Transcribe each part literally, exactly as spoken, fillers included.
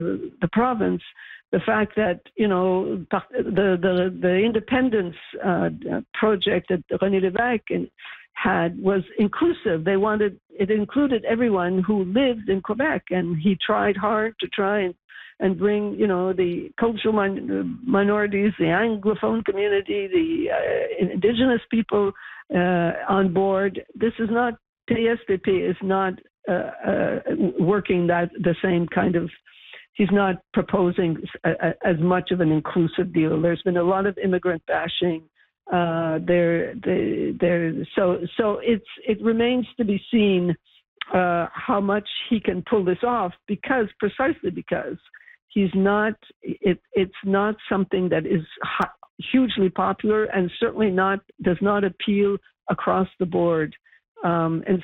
the province, the fact that, you know, the the, the independence uh, project that René Lévesque had was inclusive. They wanted, it included everyone who lived in Quebec, and he tried hard to try and, and bring, you know, the cultural min- minorities, the Anglophone community, the uh, Indigenous people uh, on board. This is not, P S P P is not uh, uh, working that the same kind of, he's not proposing a, a, as much of an inclusive deal. There's been a lot of immigrant bashing. Uh, there, there. So, so it's it remains to be seen uh, how much he can pull this off, because precisely because he's not. It, it's not something that is hugely popular, and certainly not does not appeal across the board. Um, and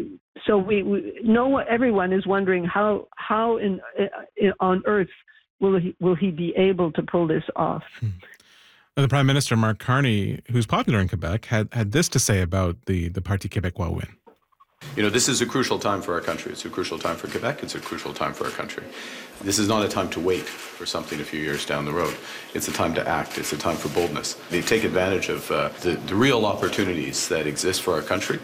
so we, we know everyone is wondering how how in, in on earth will he will he be able to pull this off. Hmm. The Prime Minister, Mark Carney, who's popular in Quebec, had, had this to say about the, the Parti Québécois win. You know, this is a crucial time for our country. It's a crucial time for Quebec. It's a crucial time for our country. This is not a time to wait for something a few years down the road. It's a time to act. It's a time for boldness. They take advantage of uh, the, the real opportunities that exist for our country.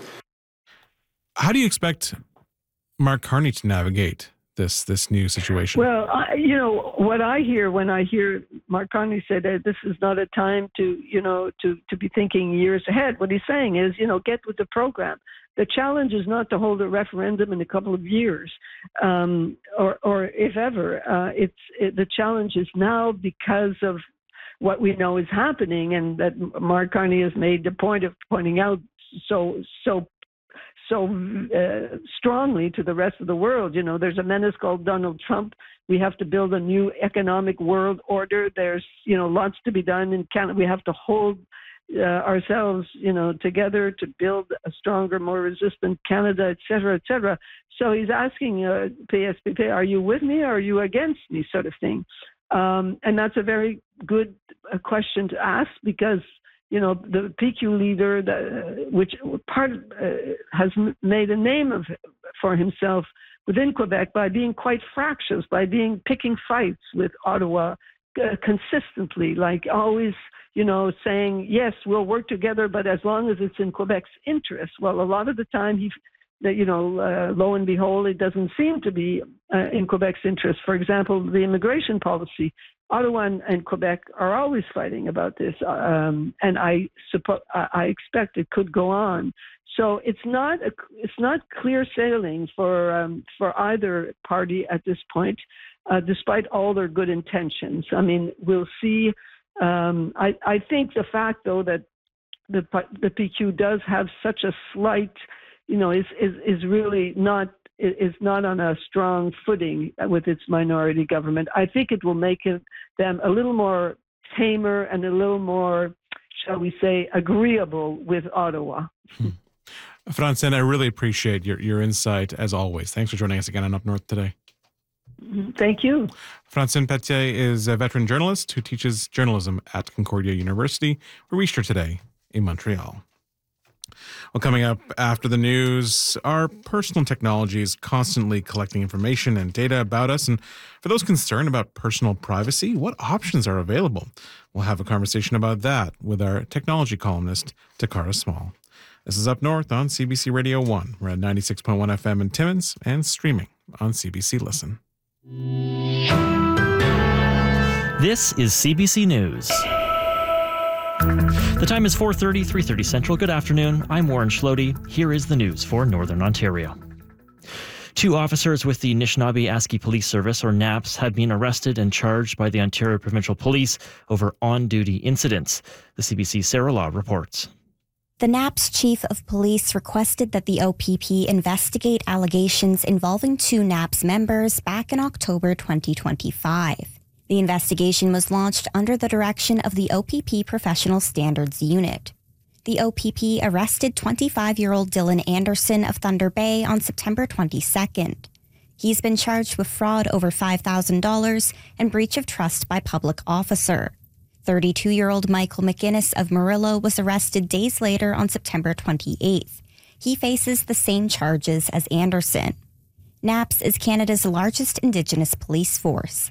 How do you expect Mark Carney to navigate this this new situation? Well, I, you know, what I hear when I hear Mark Carney say that this is not a time to, you know, to, to be thinking years ahead. What he's saying is, you know, get with the program. The challenge is not to hold a referendum in a couple of years, um, or, or if ever. Uh, it's it, the challenge is now, because of what we know is happening, and that Mark Carney has made the point of pointing out so so. so uh, strongly to the rest of the world. You know, there's a menace called Donald Trump. We have to build a new economic world order. There's, you know, lots to be done in Canada. We have to hold uh, ourselves, you know, together to build a stronger, more resistant Canada, et cetera, et cetera. So he's asking uh, P S P P, are you with me or are you against me, sort of thing. Um, and that's a very good uh, question to ask, because you know, the P Q leader, the, which part uh, has made a name of for himself within Quebec by being quite fractious, by being picking fights with Ottawa uh, consistently, like always, you know, saying, yes, we'll work together, but as long as it's in Quebec's interest. Well, a lot of the time, he, you know, uh, lo and behold, it doesn't seem to be uh, in Quebec's interest. For example, the immigration policy. Ottawa and Quebec are always fighting about this, um, and I suppose I expect it could go on. So it's not a, it's not clear sailing for um, for either party at this point, uh, despite all their good intentions. I mean, we'll see. Um, I I think the fact, though, that the the P Q does have such a slight, you know, is is is really not. is not on a strong footing with its minority government. I think it will make it, them a little more tamer and a little more, shall we say, agreeable with Ottawa. Hmm. Francine, I really appreciate your, your insight, as always. Thanks for joining us again on Up North today. Thank you. Francine Pelletier is a veteran journalist who teaches journalism at Concordia University. We reached her today in Montreal. Well, coming up after the news, our personal technology is constantly collecting information and data about us. And for those concerned about personal privacy, what options are available? We'll have a conversation about that with our technology columnist, Takara Small. This is Up North on C B C Radio one. We're at ninety-six point one F M in Timmins and streaming on C B C Listen. This is C B C News. The time is four thirty, three thirty Central. Good afternoon. I'm Warren Schlody. Here is the news for Northern Ontario. Two officers with the Anishinaabe-Aski Police Service, or NAPS, had been arrested and charged by the Ontario Provincial Police over on-duty incidents. The C B C's Sarah Law reports. The NAPS chief of police requested that the O P P investigate allegations involving two NAPS members back in October twenty twenty-five. The investigation was launched under the direction of the O P P Professional Standards Unit. The O P P arrested twenty-five-year-old Dylan Anderson of Thunder Bay on September twenty-second. He's been charged with fraud over five thousand dollars and breach of trust by public officer. thirty-two-year-old Michael McGinnis of Murillo was arrested days later on September twenty-eighth. He faces the same charges as Anderson. NAPS is Canada's largest Indigenous police force.